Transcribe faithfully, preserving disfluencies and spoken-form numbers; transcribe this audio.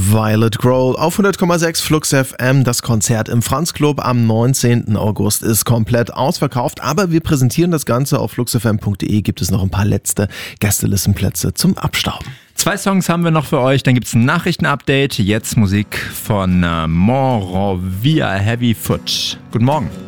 Violet Grohl auf hundert Komma sechs Flux F M. Das Konzert im Franz Club am neunzehnten August ist komplett ausverkauft, aber wir präsentieren das Ganze auf fluxfm punkt de. Gibt es noch ein paar letzte Gästelistenplätze zum Abstauben. Zwei Songs haben wir noch für euch, dann gibt es ein Nachrichtenupdate. Jetzt Musik von äh, Monrovia Heavy Foot. Guten Morgen.